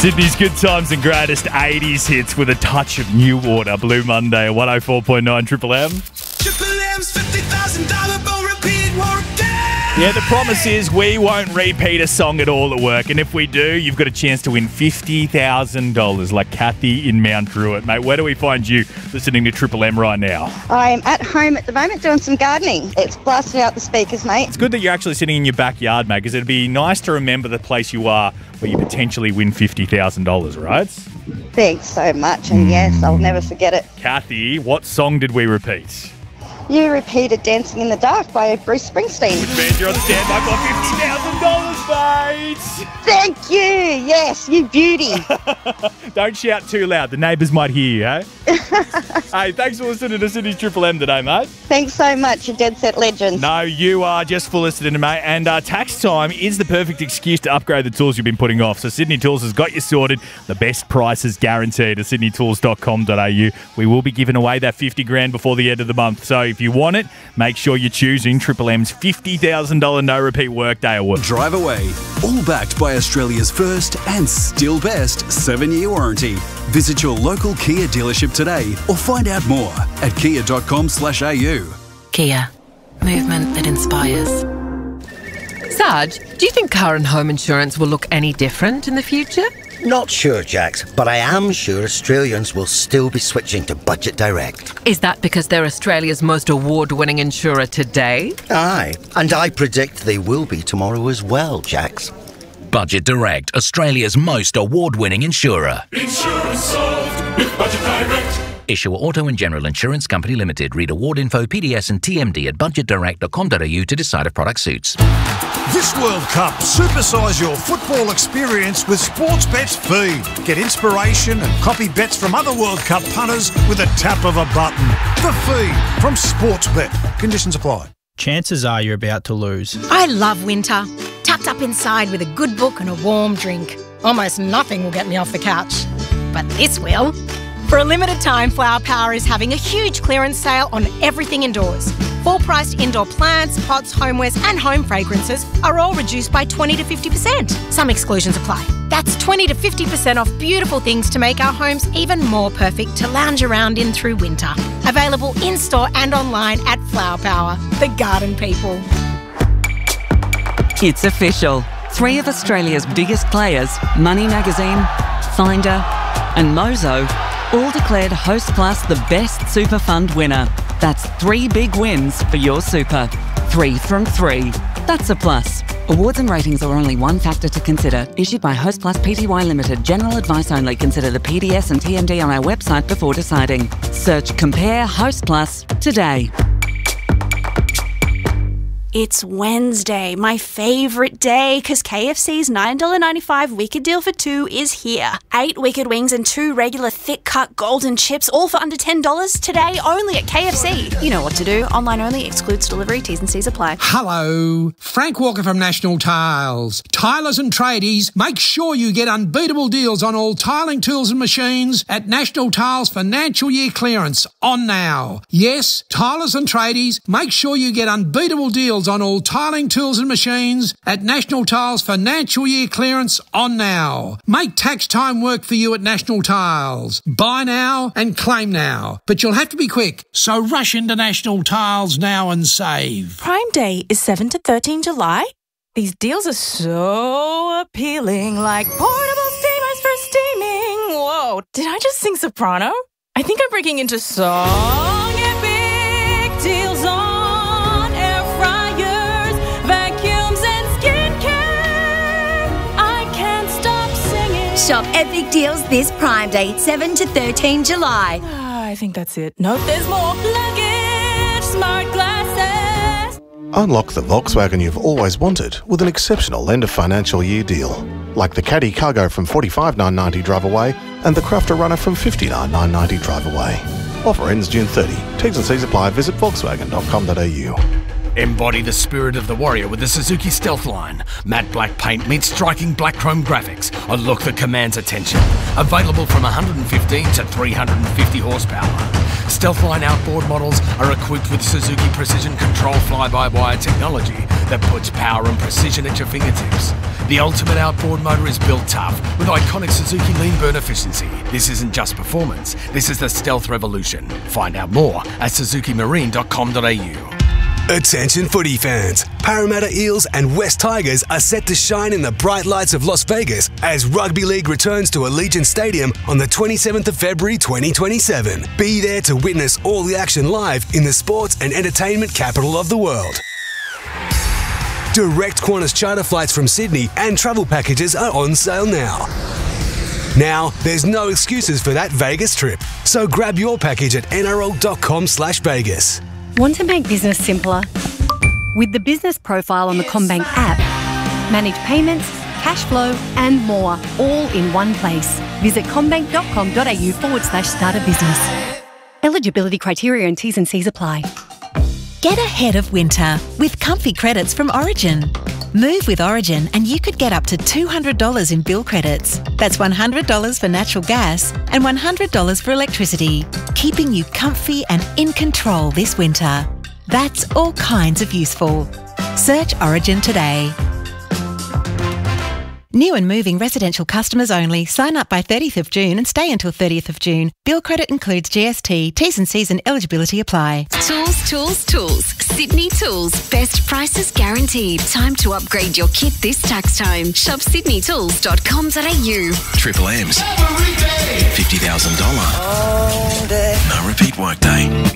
Sydney's good times and greatest 80s hits with a touch of new water. Blue Monday, 104.9 Triple M. Triple M's $50,000 bone repeat work day. Yeah, the promise is we won't repeat a song at all at work. And if we do, you've got a chance to win $50,000 like Kathy in Mount Druitt. Mate, where do we find you listening to Triple M right now? I'm at home at the moment doing some gardening. It's blasting out the speakers, mate. It's good that you're actually sitting in your backyard, mate, because it'd be nice to remember the place you are where you potentially win $50,000, right? Thanks so much, and yes, I'll never forget it. Kathy, what song did we repeat? You repeated Dancing in the Dark by Bruce Springsteen. Which means you're on standby for $50,000, mate! Thank you! Yes, you beauty! Don't shout too loud. The neighbours might hear you, eh? Hey, thanks for listening to Sydney's Triple M today, mate. Thanks so much, you dead set legend. No, you are just for listening, mate. And tax time is the perfect excuse to upgrade the tools you've been putting off. So Sydney Tools has got you sorted. The best prices guaranteed at sydneytools.com.au. We will be giving away that $50,000 before the end of the month. So if you want it, make sure you're choosing Triple M's $50,000 no repeat workday award. Drive away. All backed by Australia's first and still best 7-year warranty. Visit your local Kia dealership today or find out more at kia.com/au. Kia. Movement that inspires. Sarge, do you think car and home insurance will look any different in the future? Not sure, Jax, but I am sure Australians will still be switching to Budget Direct. Is that because they're Australia's most award-winning insurer today? Aye, and I predict they will be tomorrow as well, Jax. Budget Direct, Australia's most award-winning insurer. Insurance solved with Budget Direct. Issuer Auto and General Insurance Company Limited. Read award info, PDS and TMD at budgetdirect.com.au to decide if product suits. This World Cup, supersize your football experience with Sportsbet's Feed. Get inspiration and copy bets from other World Cup punters with a tap of a button. The Feed from Sportsbet. Conditions apply. Chances are you're about to lose. I love winter. Tucked up inside with a good book and a warm drink. Almost nothing will get me off the couch. But this will. For a limited time, Flower Power is having a huge clearance sale on everything indoors. Full-priced indoor plants, pots, homewares and home fragrances are all reduced by 20 to 50%. Some exclusions apply. That's 20 to 50% off beautiful things to make our homes even more perfect to lounge around in through winter. Available in-store and online at Flower Power, the garden people. It's official. 3 of Australia's biggest players, Money Magazine, Finder and Mozo, all declared Hostplus the best super fund winner. That's 3 big wins for your super. 3 from 3. That's a plus. Awards and ratings are only one factor to consider. Issued by Hostplus Pty Limited. General advice only. Consider the PDS and TMD on our website before deciding. Search Compare Hostplus today. It's Wednesday, my favourite day, because KFC's $9.95 Wicked Deal for 2 is here. 8 Wicked Wings and 2 regular thick-cut golden chips, all for under $10 today only at KFC. You know what to do. Online only, excludes delivery, T's and C's apply. Hello, Frank Walker from National Tiles. Tilers and tradies, make sure you get unbeatable deals on all tiling tools and machines at National Tiles financial year clearance on now. Yes, tilers and tradies, make sure you get unbeatable deals on all tiling tools and machines at National Tiles financial year clearance on now. Make tax time work for you at National Tiles. Buy now and claim now. But you'll have to be quick, so rush into National Tiles now and save. Prime Day is 7 to 13 July. These deals are so appealing, like portable steamers for steaming. Whoa, did I just sing soprano? I think I'm breaking into song. Epic deals on air fryers, vacuums and skincare. I can't stop singing. Shop epic deals this Prime Day, 7 to 13 July. I think that's it. Nope, there's more. Luggage, smart glasses. Unlock the Volkswagen you've always wanted with an exceptional end of financial year deal. Like the Caddy Cargo from $45,990 drive away and the Crafter Runner from $59,990 drive away. Offer ends June 30. T's and C's apply. Visit Volkswagen.com.au. Embody the spirit of the warrior with the Suzuki Stealth line. Matte black paint meets striking black chrome graphics. A look that commands attention. Available from 115 to 350 horsepower. Stealth line outboard models are equipped with Suzuki Precision Control fly-by-wire technology that puts power and precision at your fingertips. The ultimate outboard motor is built tough with iconic Suzuki lean burn efficiency. This isn't just performance, this is the Stealth revolution. Find out more at suzukimarine.com.au. Attention footy fans. Parramatta Eels and West Tigers are set to shine in the bright lights of Las Vegas as Rugby League returns to Allegiant Stadium on the 27th of February 2027. Be there to witness all the action live in the sports and entertainment capital of the world. Direct Qantas charter flights from Sydney and travel packages are on sale now. Now, there's no excuses for that Vegas trip. So grab your package at nrl.com/Vegas. Want to make business simpler? With the business profile on the CommBank app, manage payments, cash flow and more, all in one place. Visit commbank.com.au/start a business. Eligibility criteria and T's and C's apply. Get ahead of winter with comfy credits from Origin. Move with Origin and you could get up to $200 in bill credits. That's $100 for natural gas and $100 for electricity, keeping you comfy and in control this winter. That's all kinds of useful. Search Origin today. New and moving residential customers only. Sign up by 30th of June and stay until 30th of June. Bill credit includes GST. T's and C's and eligibility apply. Tools, tools, tools. Sydney Tools. Best prices guaranteed. Time to upgrade your kit this tax time. Shop sydneytools.com.au. Triple M's. $50,000. No repeat workday.